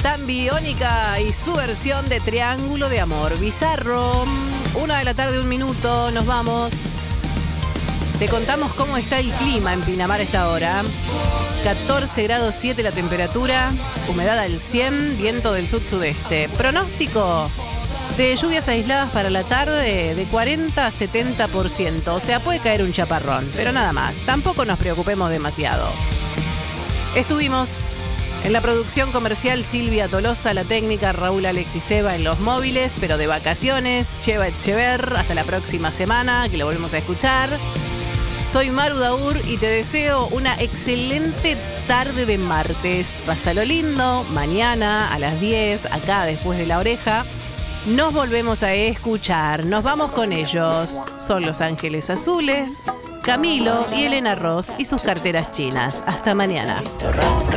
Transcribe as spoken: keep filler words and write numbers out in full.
Tan Biónica y su versión de Triángulo de Amor. Bizarro. Una de la tarde, un minuto. Nos vamos. Te contamos cómo está el clima en Pinamar a esta hora. catorce grados siete la temperatura. Humedad al cien. Viento del sud-sudeste. Pronóstico de lluvias aisladas para la tarde de cuarenta a setenta por ciento. O sea, puede caer un chaparrón, pero nada más. Tampoco nos preocupemos demasiado. Estuvimos en la producción comercial Silvia Tolosa, la técnica Raúl Alexiseva en los móviles, pero de vacaciones. Cheva Echever, hasta la próxima semana, que lo volvemos a escuchar. Soy Maru Daur y te deseo una excelente tarde de martes. Pásalo lindo. Mañana a las diez, acá después de La Oreja, nos volvemos a escuchar. Nos vamos con ellos. Son Los Ángeles Azules, Camilo y Elena Ross y sus carteras chinas. Hasta mañana.